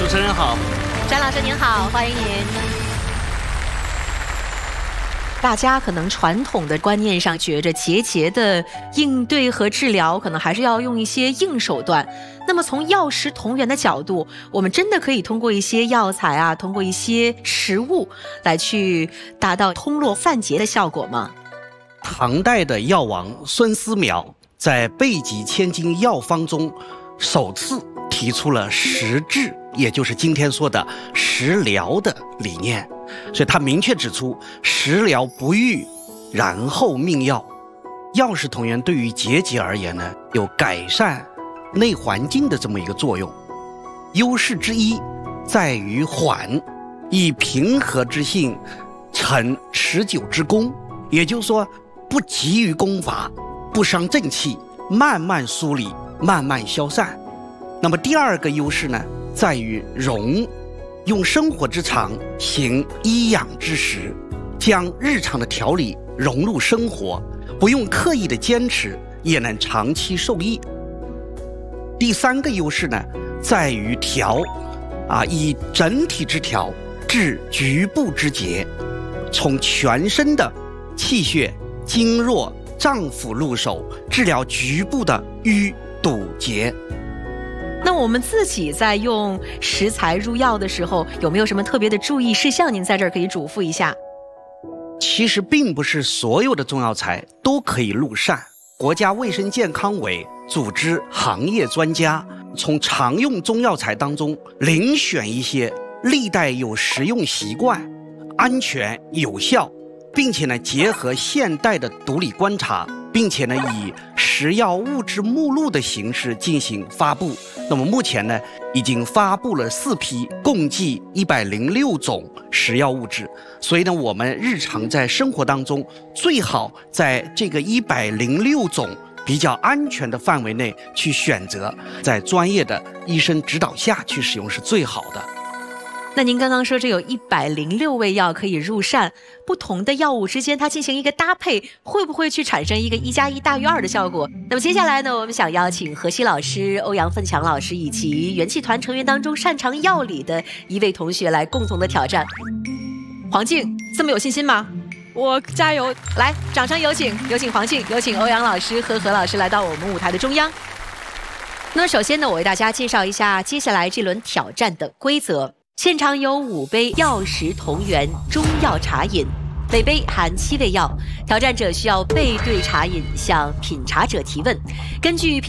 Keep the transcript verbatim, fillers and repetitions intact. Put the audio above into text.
主持人好， 张老师您好，欢迎您。大家可能传统的观念上觉着结节的应对和治疗可能还是要用一些硬手段，那么从药食同源的角度，我们真的可以通过一些药材啊，通过一些食物来去达到通络散结的效果吗？ 唐代的药王孙思邈在备急千金药方中首次提出了食治，也就是今天说的食疗的理念，所以他明确指出食疗不愈，然后命药。药食同源对于结节而言呢，有改善内环境的这么一个作用。优势之一在于缓，以平和之性成持久之功，也就是说不急于攻伐，不伤正气，慢慢梳理，慢慢消散。那么第二个优势呢，在于融，用生活之常行医养之实，将日常的调理融入生活，不用刻意的坚持，也能长期受益。第三个优势呢，在于调，啊，以整体之调治局部之结，从全身的气血、经络、脏腑入手，治疗局部的瘀堵结。 那我们自己在用食材入药的时候，有没有什么特别的注意事项？您在这儿可以嘱咐一下。 其实并不是所有的中药材都可以入膳。国家卫生健康委组织行业专家从常用中药材当中遴选一些历代有食用习惯、安全有效，并且呢结合现代的毒理观察，并且呢以食药物质目录的形式进行发布。那么目前呢已经发布了四批，共计一百零六种食药物质。所以呢我们日常在生活当中最好在这个一百零六种比较安全的范围内去选择，在专业的医生指导下去使用是最好的。 那您刚刚说这有一百零六味药可以入膳，不同的药物之间它进行一个搭配，会不会去产生一个一加一大于二的效果？那么接下来呢，我们想邀请何西老师、欧阳奋强老师以及元气团成员当中擅长药理的一位同学来共同的挑战。黄静，这么有信心吗？ 我加油！ 来，掌声有请，有请黄静，有请欧阳老师和何老师来到我们舞台的中央。那么首先呢，我为大家介绍一下接下来这轮挑战的规则。现场有五杯药食同源中药茶饮，每杯含七味药，挑战者需要背对茶饮向品茶者提问，根据品